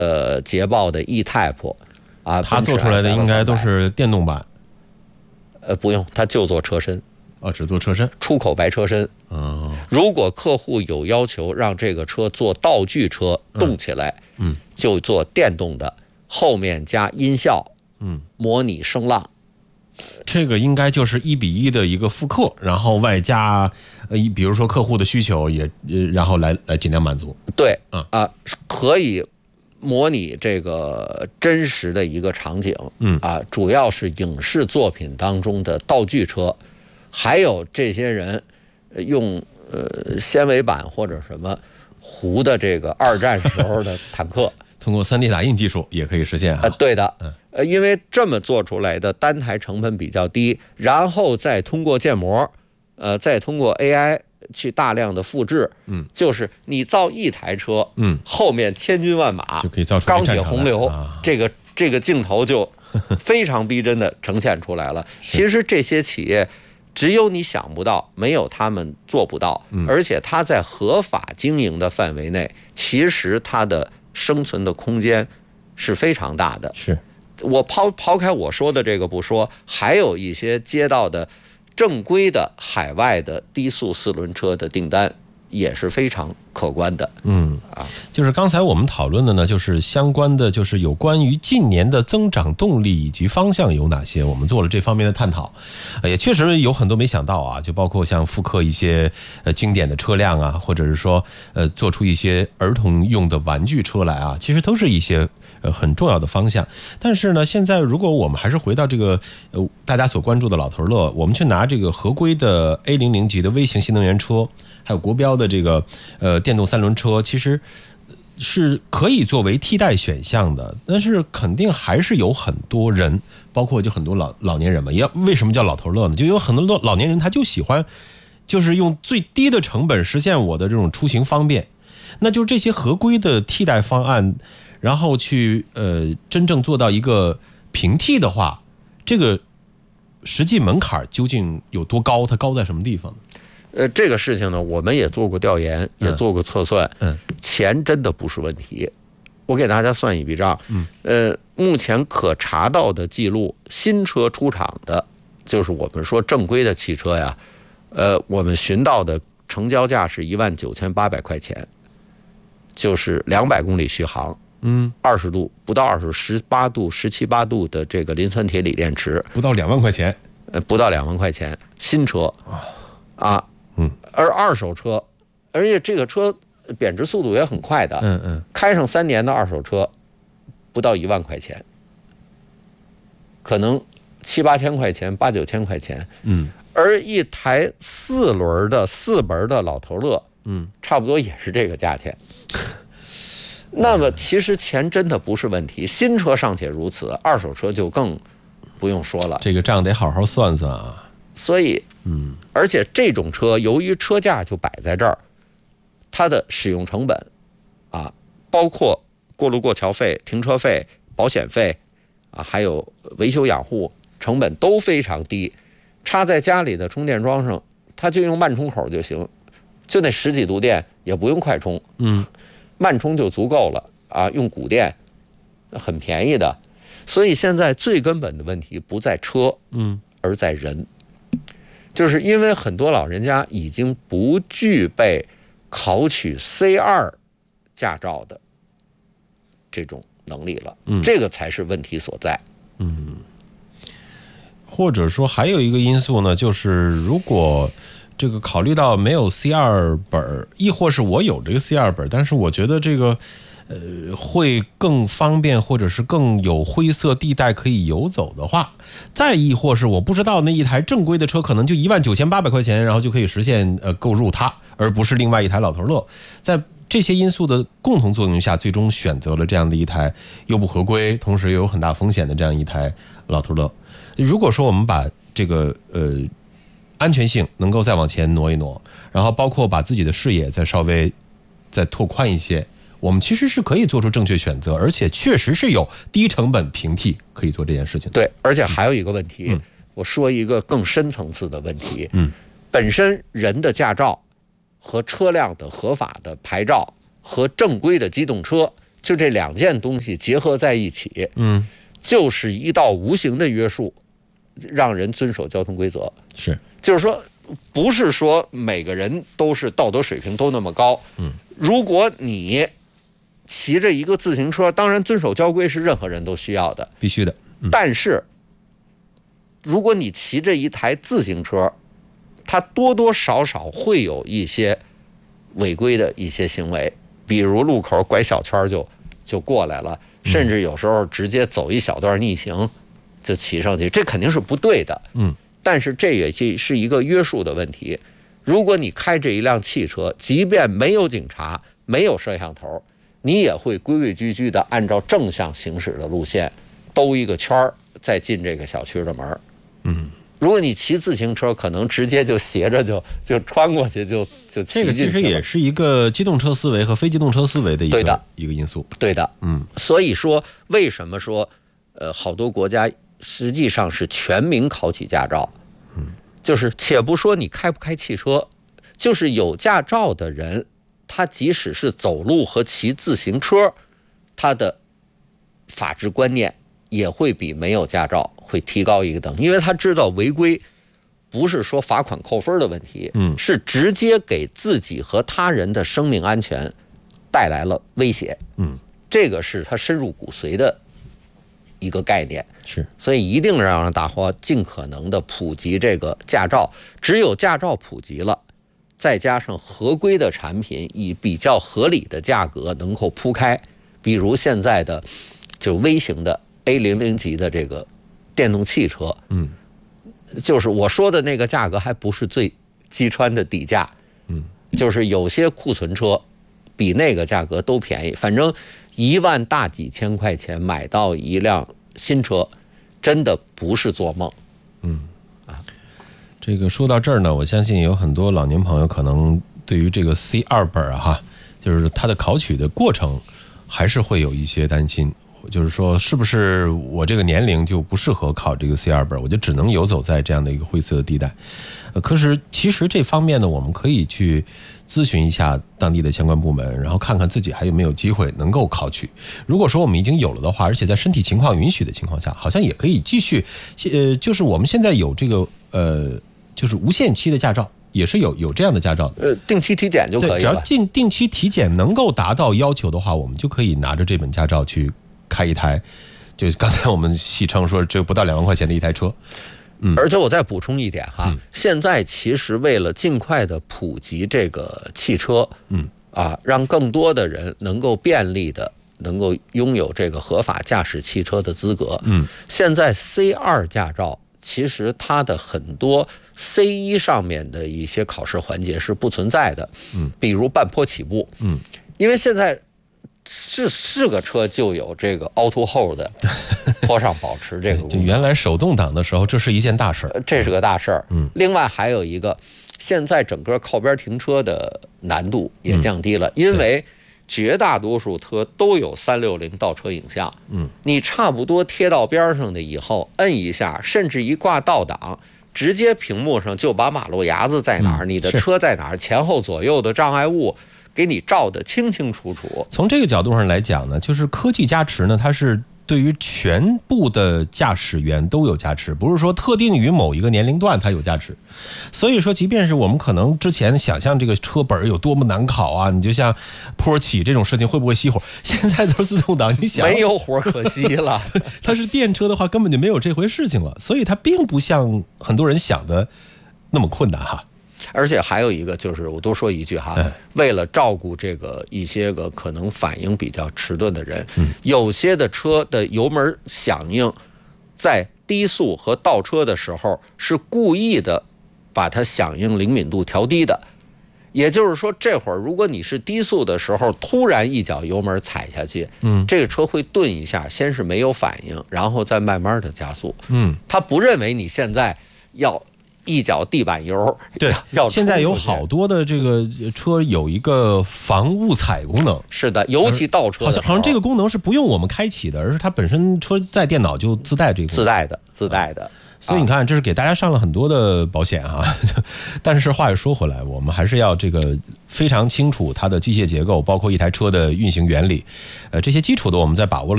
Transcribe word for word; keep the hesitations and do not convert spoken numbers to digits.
呃捷豹的 E-Type 啊， 它做出来的应该都是电动版。 呃，不用，它就做车身。 哦，只做车身， 出口白车身。 哦， 如果客户有要求让这个车做道具车动起来， 嗯， 就做电动的，后面加音效， 嗯， 模拟声浪。 这个应该就是一比一的一个复刻，然后外加呃，比如说客户的需求也，呃，然后来来尽量满足。 对， 啊、 呃、啊，可以模拟这个真实的一个场景。 嗯啊，主要是影视作品当中的道具车。还有这些人用呃纤维板或者什么糊的这个二战时候的坦克， 通过 三 D 打印技术也可以实现啊。 呃，对的， 嗯， 呃，因为这么做出来的单台成本比较低，然后再通过建模，呃，再通过 A I 去大量的复制， 嗯， 就是你造一台车， 嗯， 后面千军万马就可以造出钢铁洪流， 啊、 这个这个镜头就非常逼真的呈现出来了。其实这些企业。只有你想不到，没有他们做不到。而且它在合法经营的范围内，其实它的生存的空间是非常大的。 是我抛抛开我说的这个不说，还有一些接到的正规的海外的低速四轮车的订单也是非常可观的。 嗯啊，就是刚才我们讨论的呢，就是相关的，就是有关于近年的增长动力以及方向有哪些，我们做了这方面的探讨，也确实有很多没想到啊，就包括像复刻一些呃经典的车辆啊，或者是说呃做出一些儿童用的玩具车来啊，其实都是一些呃很重要的方向。但是呢，现在如果我们还是回到这个呃大家所关注的老头乐，我们去拿这个合规的 A 零零 级的微型新能源车。还有国标的这个呃电动三轮车，其实是可以作为替代选项的，但是肯定还是有很多人，包括就很多老老年人嘛，也为什么叫老头乐呢？就有很多老年人他就喜欢，就是用最低的成本实现我的这种出行方便，那就这些合规的替代方案，然后去呃真正做到一个平替的话，这个实际门槛究竟有多高？它高在什么地方呢？ 呃，这个事情呢，我们也做过调研，也做过测算， 嗯， 钱真的不是问题。我给大家算一笔账，嗯，呃，目前可查到的记录，新车出厂的，就是我们说正规的汽车呀，呃，我们寻到的成交价是一万九千八百块钱，就是两百公里续航， 嗯， 二十度不到二十，十八度、十七八度的这个磷酸铁锂电池， 不到两万块钱， 呃，不到两万块钱，新车，啊。 嗯， 而二手车，而且这个车贬值速度也很快的， 嗯嗯， 开上三年的二手车，不到一万块钱，可能七八千块钱、八九千块钱， 嗯， 而一台四轮的四门的老头乐， 嗯， 差不多也是这个价钱。那么其实钱真的不是问题，新车尚且如此，二手车就更不用说了。 这个账得好好算算啊。 所以， 嗯， 而且这种车由于车价就摆在这儿，它的使用成本，啊，包括过路过桥费、停车费、保险费，啊，还有维修养护成本都非常低。插在家里的充电桩上，它就用慢充口就行，就那十几度电也不用快充， 嗯， 慢充就足够了啊，用骨电很便宜的。所以现在最根本的问题不在车， 嗯， 而在人。就是因为很多老人家已经不具备考取 C 二 驾照的这种能力了， 嗯， 这个才是问题所在。 嗯，或者说还有一个因素呢，就是如果这个考虑到没有 C 二 本，亦或是我有这个 C 二 本，但是我觉得这个呃，会更方便，或者是更有灰色地带可以游走的话，再亦或是我不知道那一台正规的车可能就一万九千八百块钱，然后就可以实现呃购入它，而不是另外一台老头乐。在这些因素的共同作用下，最终选择了这样的一台又不合规，同时又有很大风险的这样一台老头乐。如果说我们把这个呃安全性能够再往前挪一挪，然后包括把自己的视野再稍微再拓宽一些。我们其实是可以做出正确选择，而且确实是有低成本平替可以做这件事情的。 对，而且还有一个问题， 嗯、 我说一个更深层次的问题。 嗯， 本身人的驾照和车辆的合法的牌照和正规的机动车就这两件东西结合在一起， 嗯， 就是一道无形的约束，让人遵守交通规则。 是， 就是说，不是说每个人都是道德水平都那么高。 嗯， 如果你骑着一个自行车，当然遵守交规是任何人都需要的， 必须的。嗯、 但是，如果你骑着一台自行车，它多多少少会有一些违规的一些行为，比如路口拐小圈就就过来了，甚至有时候直接走一小段逆行就骑上去，这肯定是不对的。 嗯， 但是这也是一个约束的问题。如果你开着一辆汽车，即便没有警察，没有摄像头，你也会规规矩矩的按照正向行驶的路线兜一个圈儿，再进这个小区的门。 嗯， 如果你骑自行车，可能直接就斜着就就穿过去，就就骑进去了。 这个其实也是一个机动车思维和非机动车思维的一个对的一个因素。 对的， 嗯， 所以说为什么说呃好多国家实际上是全民考取驾照？嗯，就是且不说你开不开汽车，就是有驾照的人，他即使是走路和骑自行车，他的法治观念也会比没有驾照会提高一个等，因为他知道违规不是说罚款扣分的问题， 嗯， 是直接给自己和他人的生命安全带来了威胁， 嗯， 这个是他深入骨髓的一个概念， 是， 所以一定让大伙尽可能的普及这个驾照，只有驾照普及了，再加上合规的产品以比较合理的价格能够铺开，比如现在的就微型的 A 零零 级的这个电动汽车， 嗯， 就是我说的那个价格还不是最击穿的底价， 嗯， 就是有些库存车比那个价格都便宜，反正一万大几千块钱买到一辆新车，真的不是做梦。 嗯，啊，这个说到这儿呢，我相信有很多老年朋友可能对于这个 C 二本啊，哈，就是它的考取的过程，还是会有一些担心。就是说，是不是我这个年龄就不适合考这个 C 二本，我就只能游走在这样的一个灰色的地带？呃，可是其实这方面呢，我们可以去咨询一下当地的相关部门，然后看看自己还有没有机会能够考取。如果说我们已经有了的话，而且在身体情况允许的情况下，好像也可以继续。呃，就是我们现在有这个呃，就是无限期的驾照。也是有有这样的驾照的， 呃，定期体检就可以了。 只要定定期体检能够达到要求的话，我们就可以拿着这本驾照去开一台，就刚才我们戏称说这不到两万块钱的一台车。嗯， 而且我再补充一点哈， 嗯、 现在其实为了尽快的普及这个汽车， 嗯啊，让更多的人能够便利的能够拥有这个合法驾驶汽车的资格， 嗯， 现在 C 二 驾照其实它的很多 C 一 上面的一些考试环节是不存在的， 嗯， 比如半坡起步， 嗯， 因为现在是是个车就有这个 auto hold 的坡上保持这个功能， 就原来手动挡的时候，这是一件大事儿， 这是个大事儿。 嗯， 另外还有一个，现在整个靠边停车的难度也降低了， 嗯、 因为绝大多数车都有三六零倒车影像。 嗯， 你差不多贴到边上的以后，摁一下，甚至一挂倒档，直接屏幕上就把马路牙子在哪儿、 嗯、 你的车在哪儿、前后左右的障碍物给你照得清清楚楚。 从这个角度上来讲呢，就是科技加持呢，它是对于全部的驾驶员都有加持，不是说特定于某一个年龄段它有加持。所以说，即便是我们可能之前想象这个车本有多么难考啊，你就像坡起这种事情会不会熄火，现在都是自动挡，你想没有火可熄了。 它是电车的话，根本就没有这回事情了，所以它并不像很多人想的那么困难哈。 而且还有一个就是，我多说一句哈，为了照顾这个一些个可能反应比较迟钝的人，有些的车的油门响应，在低速和倒车的时候是故意的把它响应灵敏度调低的。也就是说，这会儿如果你是低速的时候突然一脚油门踩下去，嗯，这个车会顿一下，先是没有反应，然后再慢慢的加速。 嗯， 他不认为你现在要一脚地板油。 对， 要现在有好多的这个车有一个防误踩功能。 是的，尤其倒车好像好像这个功能是不用我们开启的，而是它本身车载电脑就自带这个自带的自带的。 所以你看，这是给大家上了很多的保险啊。但是话又说回来，我们还是要这个非常清楚它的机械结构，包括一台车的运行原理，呃，这些基础的我们在把握了。